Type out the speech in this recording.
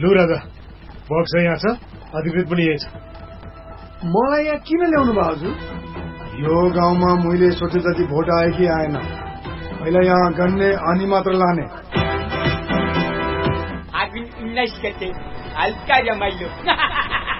लु राजा, बक्स यहाँ छ, अधिकृत पनि यही छ। मलाई यहाँ किन ल्याउनु भयो हजुर? यो गाउँमा मैले सोचे जति भोट आयो कि आएन, पहिला यहाँ गन्ने अनि मात्र लाने। आगुन 19 गते हल्का रमाइलो।